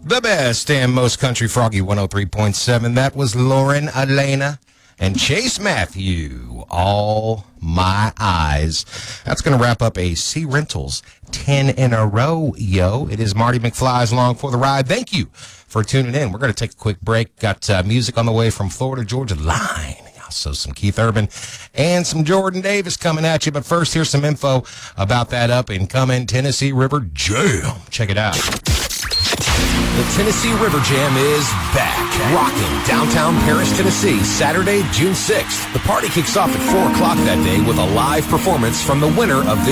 The best and most country Froggy 103.7. That was Lauren Elena and Chase Matthew. All My Eyes. That's going to wrap up AC Rentals 10 in a row, yo. It is Marty McFly's Along for the Ride. Thank you for tuning in. We're going to take a quick break. Got music on the way from Florida Georgia Line. Also some Keith Urban and some Jordan Davis coming at you. But first, here's some info about that up-and-coming Tennessee River Jam. Check it out. The Tennessee River Jam is back, rocking downtown Paris, Tennessee, Saturday, June 6th. The party kicks off at 4 o'clock that day with a live performance from the winner of this